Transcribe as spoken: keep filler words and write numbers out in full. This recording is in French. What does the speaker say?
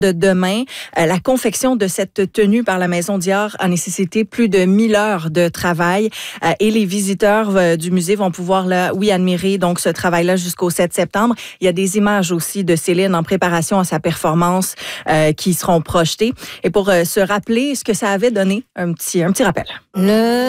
de demain. Euh, la confection de cette tenue par la Maison Dior a nécessité plus de mille heures de travail euh, et les visiteurs euh, du musée vont pouvoir, là, oui, admirer donc ce travail-là jusqu'au sept septembre. Il y a des images aussi de Céline en préparation à sa performance euh, qui seront projetées. Et pour euh, se rappeler ce que ça avait donné, un petit, un petit rappel. Le